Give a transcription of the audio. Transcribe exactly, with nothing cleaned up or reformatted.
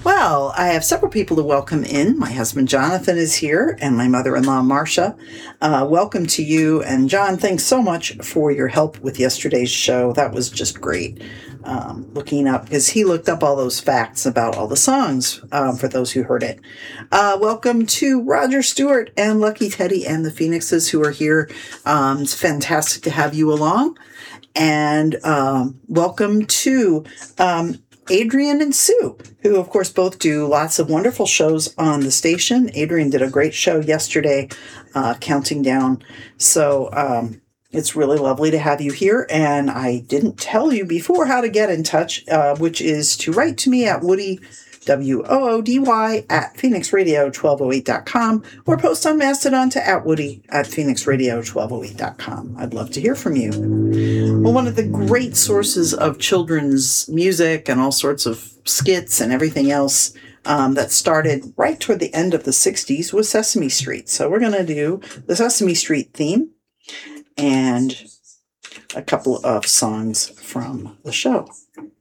Well, I have several people to welcome in. My husband Jonathan is here, and my mother-in-law Marcia. Uh, welcome to you. And John, thanks so much for your help with yesterday's show. That was just great. Um, looking up, because he looked up all those facts about all the songs um, for those who heard it. Uh, welcome to Roger Stewart and Lucky Teddy and the Phoenixes who are here. Um, it's fantastic to have you along. And um, welcome to um, Adrian and Sue, who, of course, both do lots of wonderful shows on the station. Adrian did a great show yesterday, uh, counting down. So um, it's really lovely to have you here. And I didn't tell you before how to get in touch, uh, which is to write to me at Woody, W O O D Y, at phoenix radio twelve oh eight dot com, or post on Mastodon to at Woody at phoenix radio twelve oh eight dot com. I'd love to hear from you. Well, one of the great sources of children's music and all sorts of skits and everything else um, that started right toward the end of the sixties was Sesame Street. So we're going to do the Sesame Street theme and a couple of songs from the show.